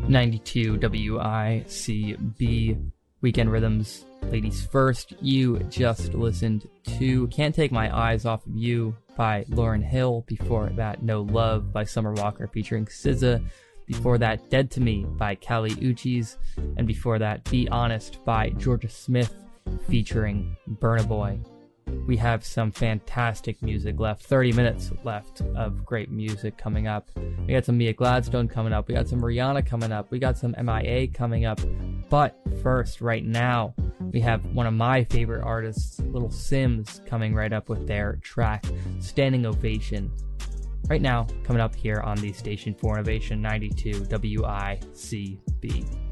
92 WICB Weekend Rhythms. Ladies first, you just listened to Can't Take My Eyes Off of You by Lauryn Hill. Before that, No Love by Summer Walker featuring SZA. Before that, Dead to Me by Kali Uchis. And before that, Be Honest by Georgia Smith featuring Burna Boy. We have some fantastic music left, 30 minutes left of great music coming up. We got some Mia Gladstone coming up, we got some Rihanna coming up, we got some MIA coming up. But first, right now, we have one of my favorite artists, Little Simz, coming right up with their track, Standing Ovation. Right now, coming up here on the station for Innovation 92 WICB.